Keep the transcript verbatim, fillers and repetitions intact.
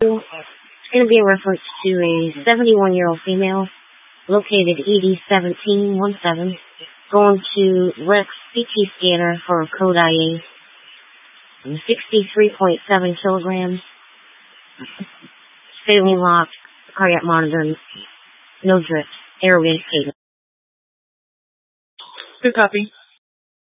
It's going to be in reference to a seventy-one-year-old female located E D seventeen seventeen, going to Rex C T scanner for a code I A, sixty-three point seven kilograms, saline lock, cardiac monitoring, no drips, airway cadence. Good copy.